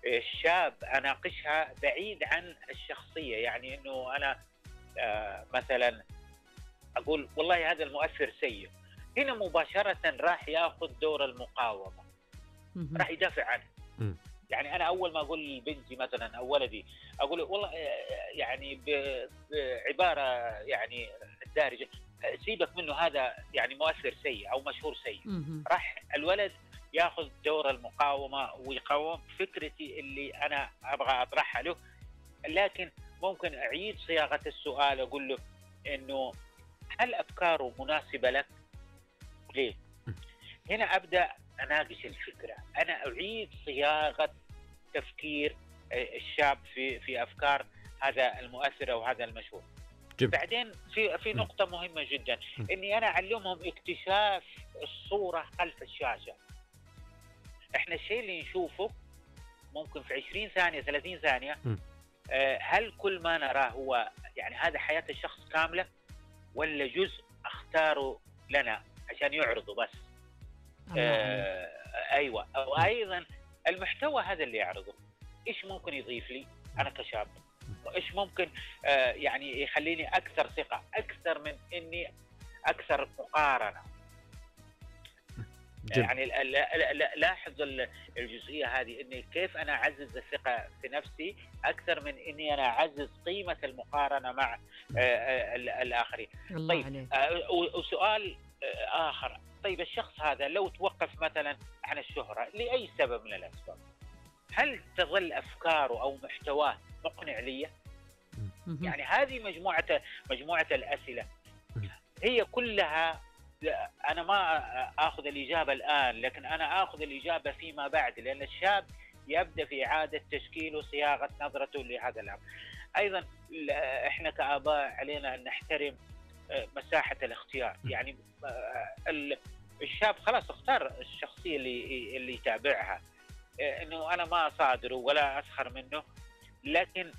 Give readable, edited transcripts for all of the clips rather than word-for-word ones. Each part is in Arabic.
الشاب اناقشها بعيد عن الشخصيه، يعني انه انا مثلا اقول والله هذا المؤثر سيء، هنا مباشره راح ياخذ دور المقاومه، اهم. راح يدافع عنه. إمم. يعني انا اول ما اقول لبنتي مثلا او ولدي، اقول له والله يعني بعباره يعني دارجه، سيبك منه هذا يعني مؤثر سيء او مشهور سيء، اهم. راح الولد ياخذ دور المقاومه ويقاوم فكرتي اللي انا ابغى اطرحها له. لكن ممكن اعيد صياغه السؤال، اقول له انه هل افكاره مناسبه لك؟ ليه؟ هنا ابدا اناقش الفكره، انا اعيد صياغه تفكير الشاب في افكار هذا المؤثر او هذا المشهور. جميل. بعدين في إمم. نقطه مهمه جدا، إمم. اني انا اعلمهم اكتشاف الصوره خلف الشاشه. احنا الشيء اللي نشوفه ممكن في 20 ثانيه 30 ثانيه، إمم. هل كل ما نراه هو يعني هذا حياه الشخص كامله، ولا جزء اختاره لنا عشان يعرضه بس؟ الله عليك. ايوه، إمم. وايضا المحتوى هذا اللي يعرضه ايش ممكن يضيف لي انا كشاب، وايش ممكن يعني يخليني اكثر ثقه، اكثر من اني اكثر مقارنه. جميل. يعني لاحظ الجزئيه هذه، اني كيف انا اعزز الثقه في نفسي اكثر من اني انا اعزز قيمه المقارنه مع الاخرين. الله طيب عليك. وسؤال اخر، طيب الشخص هذا لو توقف مثلا عن الشهره لاي سبب من الاسباب، هل تظل افكاره او محتواه مقنع لي؟ اهم. يعني هذه مجموعه الاسئله، إمم. هي كلها انا ما اخذ الاجابه الان، لكن انا اخذ الاجابه فيما بعد، لان الشاب يبدا في اعاده تشكيل وصياغه نظرته لهذا الامر. ايضا احنا كاباء علينا ان نحترم مساحه الاختيار، يعني الشاب خلاص اختار الشخصيه اللي يتابعها، انه انا ما اصادره ولا اسخر منه، لكن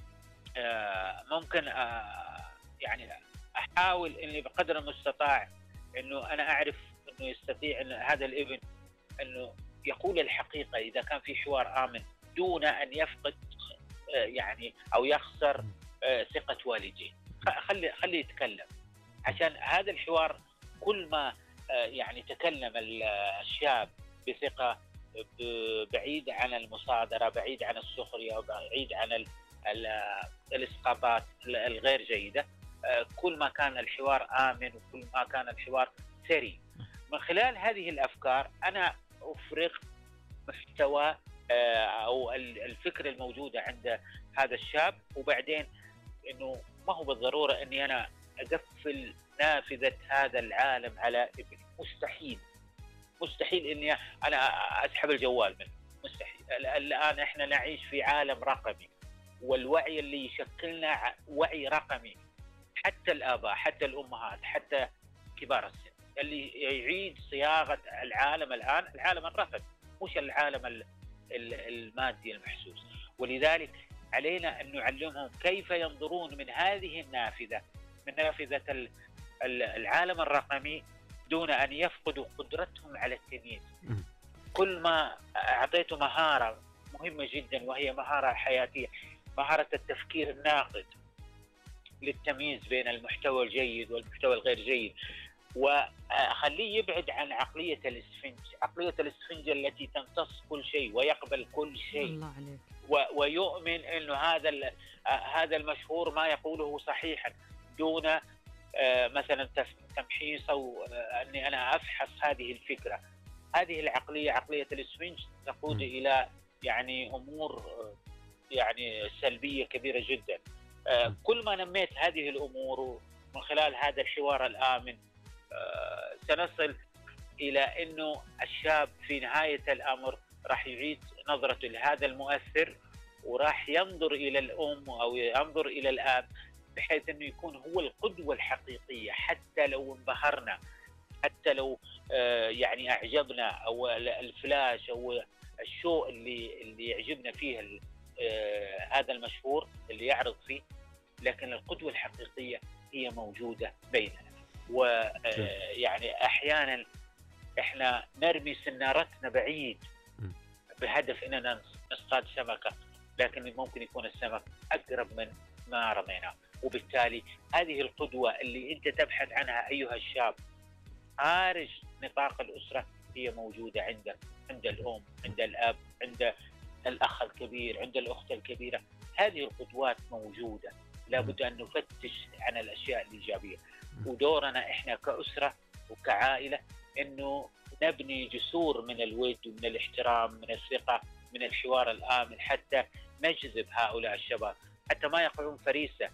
ممكن يعني احاول اني بقدر المستطاع انه انا اعرف انه يستطيع ان هذا الابن انه يقول الحقيقه اذا كان في حوار امن، دون ان يفقد يعني او يخسر ثقه والديه. خلي يتكلم، عشان هذا الحوار كل ما يعني تكلم الشاب بثقه، بعيد عن المصادره، بعيد عن السخريه، بعيد عن الاسقاطات الغير جيده، كل ما كان الحوار آمن وكل ما كان الحوار ثري. من خلال هذه الأفكار أنا أفرغ محتوى أو الفكرة الموجودة عند هذا الشاب، وبعدين أنه ما هو بالضرورة أني أنا أقفل نافذة هذا العالم على ابني، مستحيل. مستحيل أني أنا أسحب الجوال منه، مستحيل. الآن إحنا نعيش في عالم رقمي، والوعي اللي يشكلنا وعي رقمي، حتى الآباء، حتى الأمهات، حتى كبار السن، اللي يعيد صياغة العالم الآن العالم الرقمي، مش العالم المادي المحسوس. ولذلك علينا أن نعلمهم كيف ينظرون من هذه النافذة، من نافذة العالم الرقمي، دون أن يفقدوا قدرتهم على التمييز. كل ما أعطيته مهارة مهمة جدا، وهي مهارة حياتية، مهارة التفكير الناقد للتمييز بين المحتوى الجيد والمحتوى الغير جيد، وخليه يبعد عن عقلية الإسفنج، عقلية الإسفنج التي تمتص كل شيء ويقبل كل شيء، الله عليك. ويؤمن أنه هذا المشهور ما يقوله صحيحا، دون مثلا تمحيص أو أني أنا أفحص هذه الفكرة. هذه العقلية، عقلية الإسفنج، تقود إلى يعني أمور يعني سلبية كبيرة جدا. كل ما نميت هذه الأمور من خلال هذا الحوار الآمن، سنصل إلى أنه الشاب في نهاية الأمر راح يعيد نظرته لهذا المؤثر، وراح ينظر إلى الأم أو ينظر إلى الآب بحيث أنه يكون هو القدوة الحقيقية، حتى لو انبهرنا، حتى لو يعني أعجبنا، أو الفلاش أو الشو اللي يعجبنا فيه هذا المشهور اللي يعرض فيه، لكن القدوة الحقيقية هي موجودة بيننا. ويعني أحيانا إحنا نرمي سنارتنا بعيد بهدف أننا نصطاد سمكة، لكن ممكن يكون السمك أقرب من ما رميناه. وبالتالي هذه القدوة اللي أنت تبحث عنها أيها الشاب خارج نطاق الأسرة هي موجودة عندك، عند الأم، عند الأب، عند الأخ الكبير، عند الأخت الكبيرة. هذه القدوات موجودة، لابد أن نفتش عن الأشياء الإيجابية. ودورنا إحنا كأسرة وكعائلة أنه نبني جسور من الود ومن الاحترام، من الثقة، من الحوار الآمن، حتى نجذب هؤلاء الشباب، حتى ما يقعون فريسة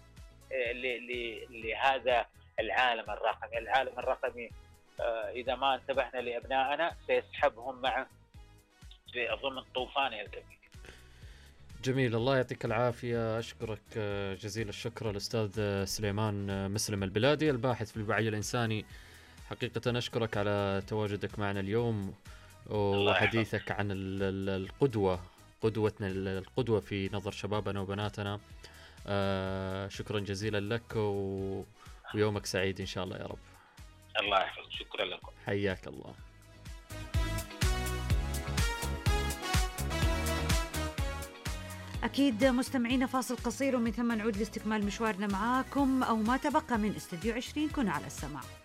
لهذا العالم الرقمي. العالم الرقمي إذا ما انتبهنا لأبنائنا سيسحبهم معه في ضمن طوفانه الكبير. جميل، الله يعطيك العافية. أشكرك جزيل الشكر الأستاذ سليمان مسلم البلادي، الباحث في الوعي الإنساني. حقيقة أشكرك على تواجدك معنا اليوم وحديثك عن القدوة، قدوتنا، القدوة في نظر شبابنا وبناتنا. شكرا جزيلا لك ويومك سعيد إن شاء الله يا رب. الله يحفظك، شكرا لكم، حياك الله. أكيد مستمعينا، فاصل قصير ومن ثم نعود لاستكمال مشوارنا معاكم أو ما تبقى من استديو 20. كونوا على السماع.